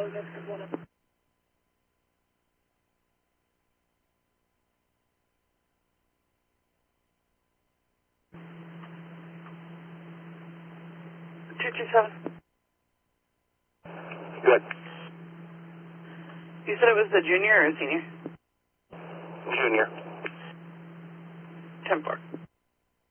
227. Good. You said it was the junior or senior? Junior. 10-4.